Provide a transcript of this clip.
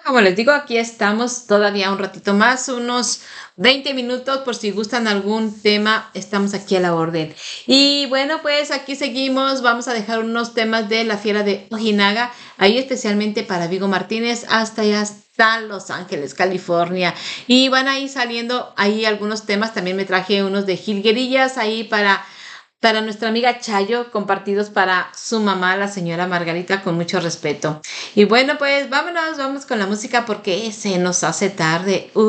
Como les digo, aquí estamos todavía un ratito más, unos 20 minutos, por si gustan algún tema, estamos aquí a la orden. Y bueno, pues aquí seguimos, vamos a dejar unos temas de La Fiera de Ojinaga, ahí especialmente para Vigo Martínez, hasta allá hasta Los Ángeles, California. Y van a ir saliendo ahí algunos temas, también me traje unos de Jilguerillas ahí para nuestra amiga Chayo, compartidos para su mamá, la señora Margarita, con mucho respeto. Y bueno, pues vámonos, vamos con la música porque se nos hace tarde.